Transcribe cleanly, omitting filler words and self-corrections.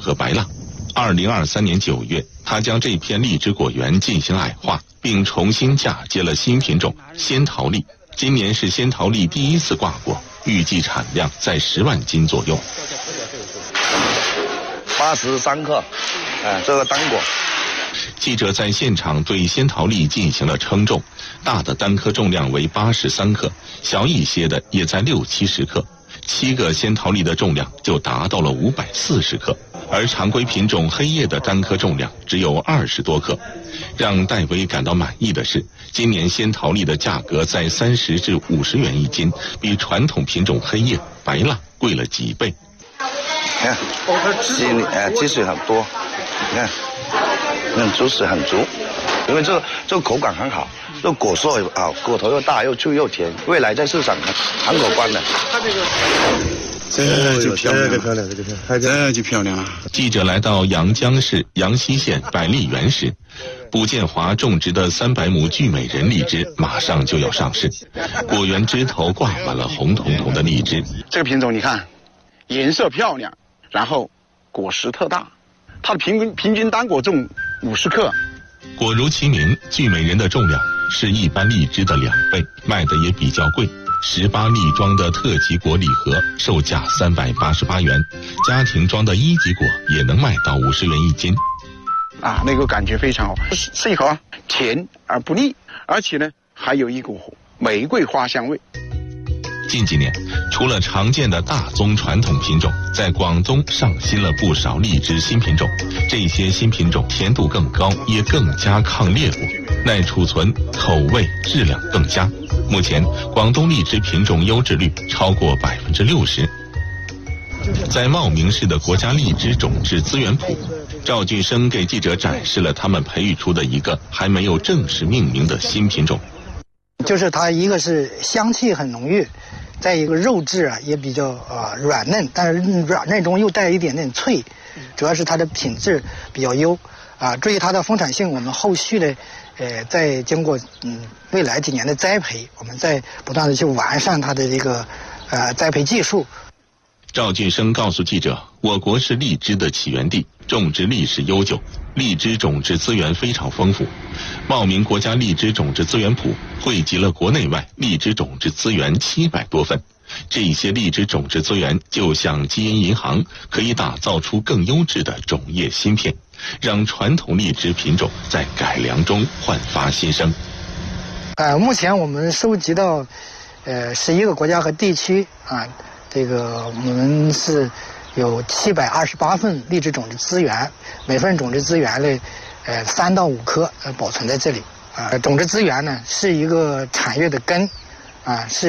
和白蜡。2023年9月，他将这片荔枝果园进行矮化，并重新嫁接了新品种仙桃荔。今年是仙桃荔第一次挂果，预计产量在10万斤左右。 83克，这个单果。 记者在现场对仙桃荔进行了称重，大的单颗重量为83克，小一些的也在60-70克。7个仙桃荔的重量就达到了540克，而常规品种黑叶的单颗重量只有20多克。让戴维感到满意的是，今年仙桃荔的价格在30至50元一斤，比传统品种黑叶、白蜡贵了几倍。 看，积水很多，你看，汁水很足，因为这个口感很好，这果硕啊，果头又大又脆又甜，未来在市场很可观的。它这个。 这就漂亮了，这就漂亮了。 记者来到阳江市阳西县百丽园时，卜建华种植的300亩聚美人荔枝马上就要上市，果园枝头挂满了红彤彤的荔枝。 这个品种你看，颜色漂亮，然后果实特大，它的平均单果重50克。 果如其名，聚美人的重量是一般荔枝的2倍，卖的也比较贵。18粒装的特级果礼盒售价388元，家庭装的1级果也能卖到50元一斤。 啊，那个感觉非常好，吃一口啊，甜而不腻，而且呢还有一股玫瑰花香味。 近几年，除了常见的大宗传统品种，在广东上新了不少荔枝新品种。这些新品种甜度更高，也更加抗裂果，耐储存，口味质量更佳。目前，广东荔枝品种优质率超过60%。在茂名市的国家荔枝种质资源铺，赵俊生给记者展示了他们培育出的一个还没有正式命名的新品种。 就是它一个是香气很浓郁，再一个肉质啊也比较软嫩，但是软嫩中又带一点点脆，主要是它的品质比较优啊。至于它的丰产性，我们后续呢，在经过未来几年的栽培，我们在不断的去完善它的这个栽培技术。 赵俊生告诉记者，我国是荔枝的起源地，种植历史悠久，荔枝种植资源非常丰富。茂名国家荔枝种植资源铺汇集了国内外荔枝种植资源700多份，这些荔枝种植资源就像基因银行，可以打造出更优质的种叶芯片，让传统荔枝品种在改良中焕发新生。 目前我们收集到11个国家和地区啊。这个我们是有728份荔枝种植资源，每份种植资源呢，3到5颗保存在这里。种植资源呢是一个产业的根，是。